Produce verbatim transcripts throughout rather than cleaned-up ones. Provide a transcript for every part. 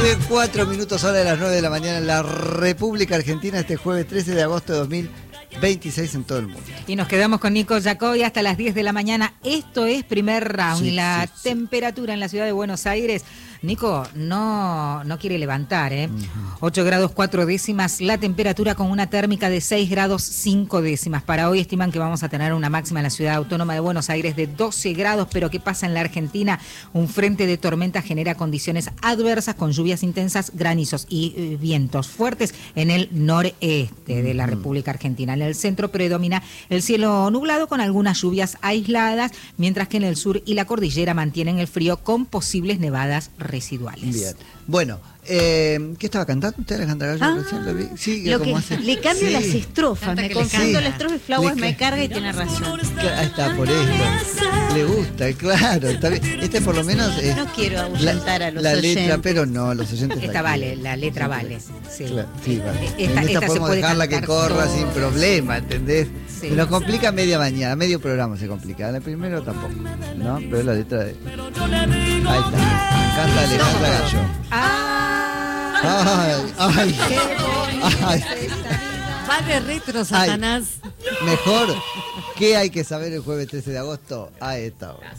bien, cuatro minutos hora de las nueve de la mañana en la República Argentina, este jueves trece de agosto de dos mil veintiséis en todo el mundo. Y nos quedamos con Nico Jacobi hasta las diez de la mañana. Esto es Primer Round. Sí, y la sí, temperatura sí. en la ciudad de Buenos Aires, Nico, no, no quiere levantar, ¿eh? Uh-huh. ocho grados cuatro décimas, la temperatura con una térmica de seis grados cinco décimas. Para hoy estiman que vamos a tener una máxima en la ciudad autónoma de Buenos Aires de doce grados, pero ¿qué pasa en la Argentina? Un frente de tormenta genera condiciones adversas con lluvias intensas, granizos y eh, vientos fuertes en el noreste de la República Argentina. En el centro predomina el cielo nublado con algunas lluvias aisladas, mientras que en el sur y la cordillera mantienen el frío con posibles nevadas residuales. Bien. Bueno, eh, ¿qué estaba cantando usted, Alejandra Gallo? Ah, Recién lo vi. Sí, lo que hace... le cambio sí. las estrofas, Canta me que le confundo cambia. la estrofa y Flowers Le me ca- carga y tiene razón. Ahí está, por esto. Le gusta, claro. Está bien. Este por lo menos... eh, No quiero ahuyentar la, a los la oyentes. letra, pero no, los oyentes... Esta la vale, quieren. la letra vale. Sí. Claro, sí, vale. Esta- en esta, esta se podemos puede dejarla que cantar corra toda. sin problema, ¿entendés? Sí. Se nos complica media mañana, medio programa se complica. En el primero tampoco, ¿no? Pero la letra de... Ahí está. Canta Alejandra Gallo. ¡Ah! Ay, ay, ¡Qué bonita ay. es esta vida! Va de retro, Satanás. Mejor, ¿qué hay que saber el jueves trece de agosto a esta hora?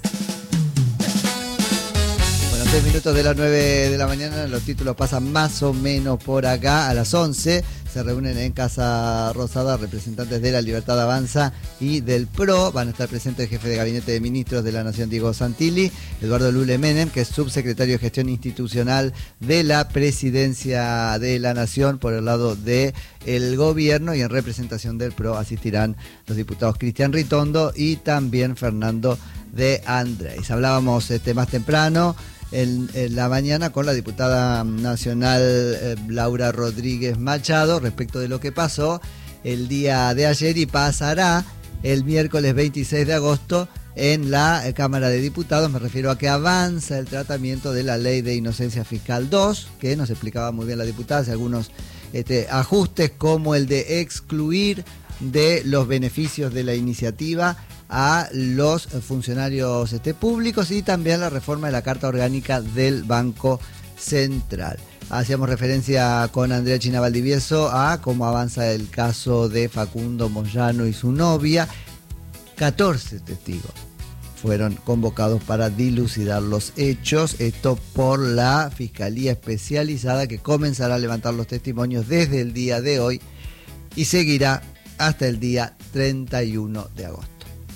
Bueno, tres minutos de las nueve de la mañana, los títulos pasan más o menos por acá. A las once se reúnen en Casa Rosada representantes de la Libertad Avanza y del P R O. Van a estar presentes el jefe de Gabinete de Ministros de la Nación, Diego Santilli, Eduardo Lule Menem, que es subsecretario de Gestión Institucional de la Presidencia de la Nación por el lado del gobierno, y en representación del P R O asistirán los diputados Cristian Ritondo y también Fernando de Andrés. Hablábamos este, más temprano En, en la mañana con la diputada nacional eh, Laura Rodríguez Machado respecto de lo que pasó el día de ayer y pasará el miércoles veintiséis de agosto en la eh, Cámara de Diputados. Me refiero a que avanza el tratamiento de la Ley de Inocencia Fiscal dos, que nos explicaba muy bien la diputada, hace algunos este, ajustes como el de excluir de los beneficios de la iniciativa a los funcionarios este, públicos, y también la reforma de la Carta Orgánica del Banco Central. Hacíamos referencia con Andrea China Valdivieso a cómo avanza el caso de Facundo Moyano y su novia. catorce testigos fueron convocados para dilucidar los hechos, esto por la Fiscalía Especializada, que comenzará a levantar los testimonios desde el día de hoy y seguirá hasta el día treinta y uno de agosto.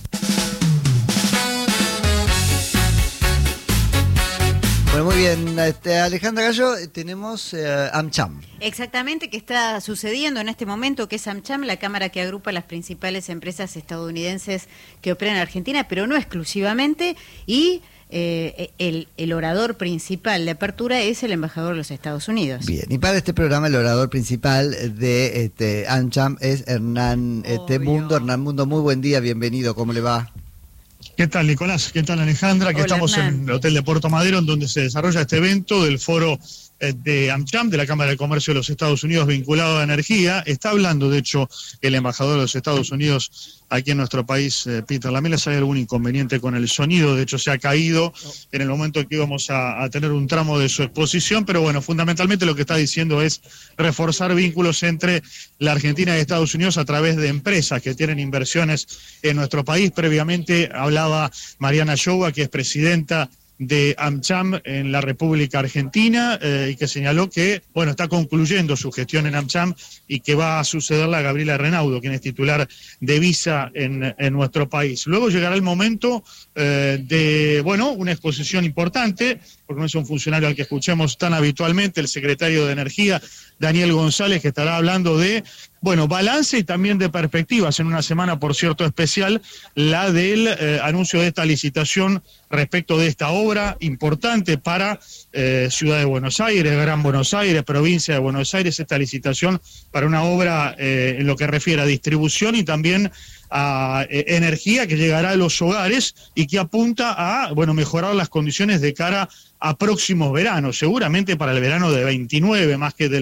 Bueno, muy bien, este, Alejandra Gallo, tenemos eh, AmCham. Exactamente, que está sucediendo en este momento, que es AmCham, la cámara que agrupa las principales empresas estadounidenses que operan en Argentina, pero no exclusivamente, y eh, el, el orador principal de apertura es el embajador de los Estados Unidos. Bien, y para este programa el orador principal de este, AmCham es Hernán este, Mundo. Hernán Mundo, muy buen día, bienvenido, ¿cómo le va? ¿Qué tal, Nicolás? ¿Qué tal, Alejandra? Aquí Hola, estamos Hernán. en el Hotel de Puerto Madero, en donde se desarrolla este evento del foro eh, de AmCham, de la Cámara de Comercio de los Estados Unidos vinculado a energía. Está hablando, de hecho, el embajador de los Estados Unidos aquí en nuestro país, eh, Peter Lamelas. Hay algún inconveniente con el sonido, de hecho se ha caído en el momento que íbamos a, a tener un tramo de su exposición, pero bueno, fundamentalmente lo que está diciendo es reforzar vínculos entre la Argentina y Estados Unidos a través de empresas que tienen inversiones en nuestro país. Previamente hablaba Mariana Yoga, que es presidenta de AmCham en la República Argentina, eh, y que señaló que, bueno, está concluyendo su gestión en AmCham y que va a sucederla a Gabriela Renaudo, quien es titular de Visa en, en nuestro país. Luego llegará el momento eh, de, bueno, una exposición importante, porque no es un funcionario al que escuchemos tan habitualmente, el secretario de Energía, Daniel González, que estará hablando de, bueno, balance y también de perspectivas en una semana, por cierto, especial, la del eh, anuncio de esta licitación respecto de esta obra importante para eh, Ciudad de Buenos Aires, Gran Buenos Aires, provincia de Buenos Aires, esta licitación para una obra eh, en lo que refiere a distribución y también a eh, energía que llegará a los hogares y que apunta a, bueno, mejorar las condiciones de cara a próximos veranos, seguramente para el verano de veintinueve más que del